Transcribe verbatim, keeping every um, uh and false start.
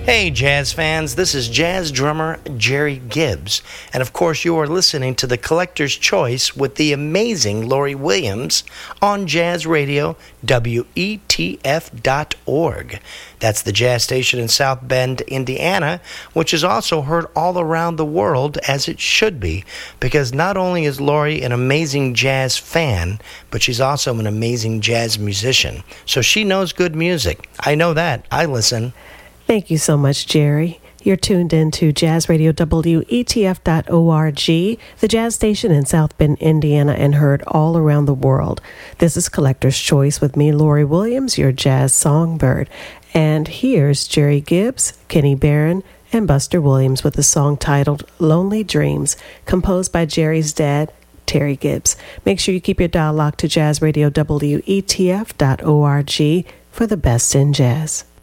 Hey, jazz fans, this is jazz drummer Jerry Gibbs. And of course, you are listening to The Collector's Choice with the amazing Lori Williams on Jazz Radio, W E T F dot org. That's the jazz station in South Bend, Indiana, which is also heard all around the world, as it should be, because not only is Lori an amazing jazz fan, but she's also an amazing jazz musician. So she knows good music. I know that. I listen. Thank you so much, Jerry. You're tuned in to Jazz Radio, W E T F dot org, the jazz station in South Bend, Indiana, and heard all around the world. This is Collector's Choice with me, Lori Williams, your jazz songbird. And here's Jerry Gibbs, Kenny Barron, and Buster Williams with a song titled Lonely Dreams, composed by Jerry's dad, Terry Gibbs. Make sure you keep your dial locked to Jazz Radio, W E T F dot org for the best in jazz.